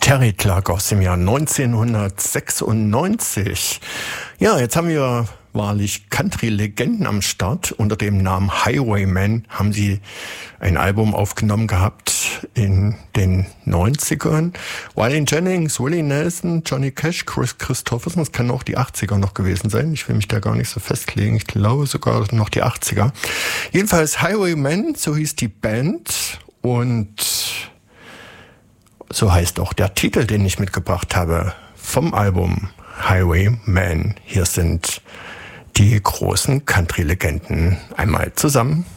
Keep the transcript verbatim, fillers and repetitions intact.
Terry Clark aus dem Jahr neunzehnhundertsechsundneunzig. Ja, jetzt haben wir wahrlich Country-Legenden am Start. Unter dem Namen Highwayman haben sie ein Album aufgenommen gehabt in den neunzigern. Waylon Jennings, Willie Nelson, Johnny Cash, Chris Christopherson, das kann auch die achtziger noch gewesen sein. Ich will mich da gar nicht so festlegen. Ich glaube sogar noch die achtziger. Jedenfalls Highwayman, so hieß die Band, und so heißt auch der Titel, den ich mitgebracht habe vom Album Highwayman. Hier sind die großen Country-Legenden einmal zusammen.